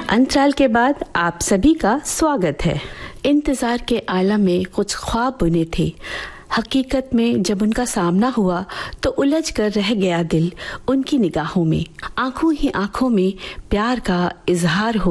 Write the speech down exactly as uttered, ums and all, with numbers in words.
अंतराल के बाद आप सभी का स्वागत है। इंतजार के आलम में कुछ ख्वाब बुने थे। हकीकत में जब उनका सामना हुआ तो उलझ कर रह गया दिल उनकी निगाहों में। आंखों ही आंखों में प्यार का इजहार हो